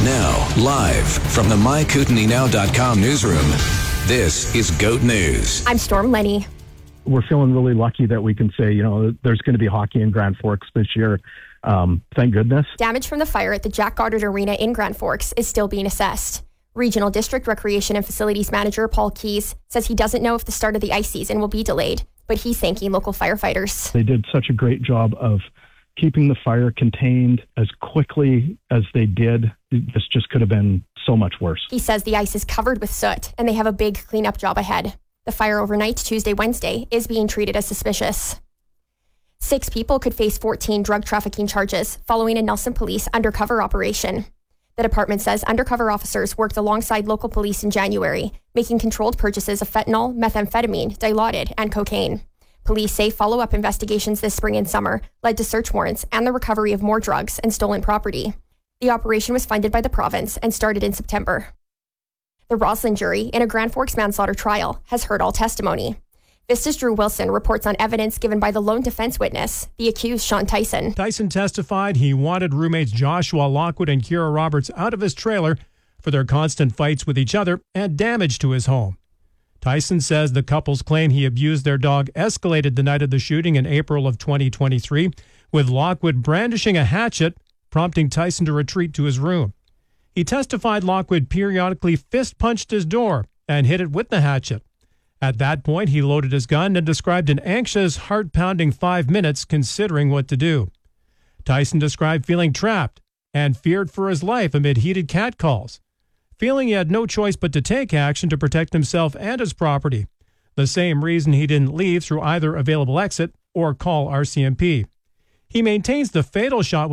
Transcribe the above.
Now, live from the MyKootenaeNow.com newsroom, this is GOAT News. I'm Storm Lenny. We're feeling really lucky that we can say, there's going to be hockey in Grand Forks this year. Thank goodness. Damage from the fire at the Jack Goddard Arena in Grand Forks is still being assessed. Regional District Recreation and Facilities Manager Paul Keys says he doesn't know if the start of the ice season will be delayed, but he's thanking local firefighters. They did such a great job of keeping the fire contained as quickly as they did. This just could have been so much worse. He says the ice is covered with soot and they have a big cleanup job ahead. The fire overnight Tuesday, Wednesday is being treated as suspicious. 6 people could face 14 drug trafficking charges following a Nelson Police undercover operation. The department says undercover officers worked alongside local police in January, making controlled purchases of fentanyl, methamphetamine, Dilaudid, and cocaine. Police say follow-up investigations this spring and summer led to search warrants and the recovery of more drugs and stolen property. The operation was funded by the province and started in September. The Roslyn jury in a Grand Forks manslaughter trial has heard all testimony. Vista's Drew Wilson reports on evidence given by the lone defense witness, the accused Sean Tyson. Tyson testified he wanted roommates Joshua Lockwood and Kira Roberts out of his trailer for their constant fights with each other and damage to his home. Tyson says the couple's claim he abused their dog escalated the night of the shooting in April of 2023, with Lockwood brandishing a hatchet, prompting Tyson to retreat to his room. He testified Lockwood periodically fist-punched his door and hit it with the hatchet. At that point, he loaded his gun and described an anxious, heart-pounding 5 minutes considering what to do. Tyson described feeling trapped and feared for his life amid heated catcalls, feeling he had no choice but to take action to protect himself and his property, the same reason he didn't leave through either available exit or call RCMP. He maintains the fatal shot